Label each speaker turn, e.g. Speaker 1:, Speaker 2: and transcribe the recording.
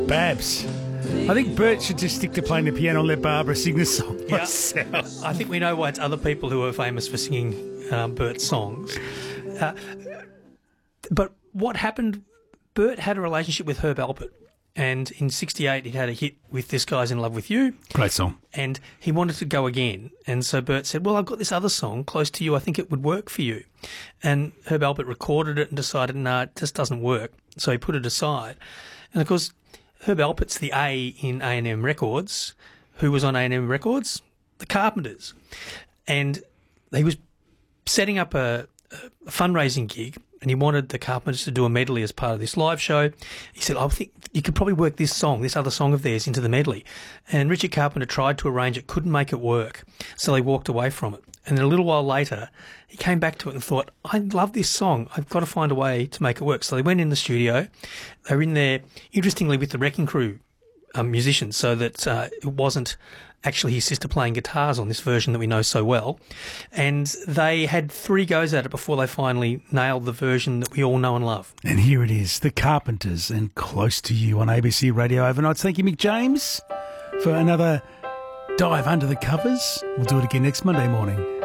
Speaker 1: Babs, I think Bert should just stick to playing the piano and let Barbara sing the song herself.
Speaker 2: I think we know why it's other people who are famous for singing Bert's songs. But what happened, Bert had a relationship with Herb Alpert, and in '68 he had a hit with This Guy's in Love with You.
Speaker 1: Great song.
Speaker 2: And he wanted to go again. And so Bert said, well, I've got this other song, Close to You, I think it would work for you. And Herb Alpert recorded it and decided, no, it just doesn't work. So he put it aside. And of course, Herb Alpert's the A in A&M Records. Who was on A&M Records? The Carpenters. And he was setting up a fundraising gig, and he wanted the Carpenters to do a medley as part of this live show. He said, I think you could probably work this other song of theirs, into the medley. And Richard Carpenter tried to arrange it, couldn't make it work. So they walked away from it. And then a little while later, he came back to it and thought, I love this song. I've got to find a way to make it work. So they went in the studio. They were in there, interestingly, with the Wrecking Crew musicians, so that it wasn't actually his sister playing guitars on this version that we know so well. And they had 3 goes at it before they finally nailed the version that we all know and love.
Speaker 1: And here it is, The Carpenters and Close to You on ABC Radio Overnights. Thank you, Mick James, for another dive under the covers. We'll do it again next Monday morning.